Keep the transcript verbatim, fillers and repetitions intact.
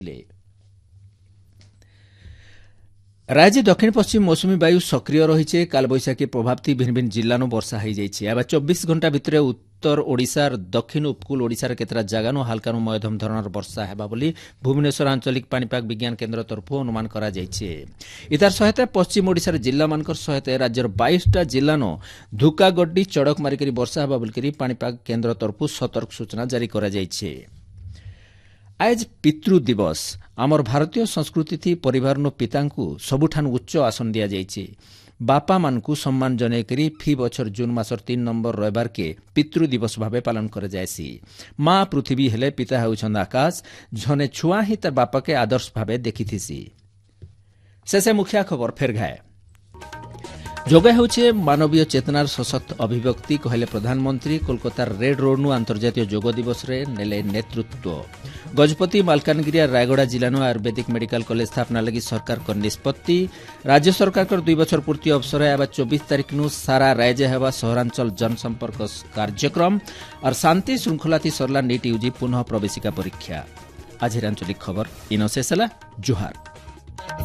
राज्य दक्षिण पश्चिम मौसुमी वायु सक्रिय रही कालबैशाखी प्रभाव भिन्न भिन्न जिल्लानु वर्षा हो जाए चौबीस घंटा भितर उत्तर ओडिशार दक्षिण उपकूल ओडिशार केतरा जगानु हालकानु मध्यम धरणर वर्षा हेबा बोली भुवनेश्वर आंचलिक पाणीपाग विज्ञान केन्द्र तरफ अनुमान करा जायछि। इतार सहायता पश्चिम ओडिशार जिल्ला मानकर सहायता राज्यर बाईस टा जिल्लानो धुकागड्डी चड़क मारिकरी वर्षा हेबा बोली पाणीपाग केन्द्र तरफ सतर्क सूचना जारी करा जायछि। आज पितृ दिवस आमर भारतीय संस्कृति थी परिवार पितांकु सबुठान उच्च आसन दिया जायछि। बापा मानकु सम्मान जनेकरी फी बछर जून मासर तीन नंबर रविवार के पितृ दिवस भावे पालन कर जायसी। माँ पृथ्वी हेले पिता हेउछन आकाश झने छुआ ही तार बापा के आदर्श भावे देखिथिसी। शेषे मुखिया खबर फेर घाए जोग हेउछे मानवीय चेतनार सशक्त अभिव्यक्ति कहले प्रधानमंत्री कोलकातार रेड रोड अंतर्जातीय जोग दिवस रे नेले नेतृत्व। गजपति मालकानगिरी रायगड़ा जिलानो आयुर्वेदिक मेडिकल कॉलेज स्थापना लगी सरकार को निष्पत्ति। राज्य सरकार को दुई बछर पूर्ति अवसर आवा चौबीस तारीख नु सारा राज्य हेबा सहरांचल जनसंपर्क कार्यक्रम और शांति श्रृंखला थी सरला नीट यूजी पुनः प्रवेशिका परीक्षा। आज आंचलिक खबर इन शेष जुहार।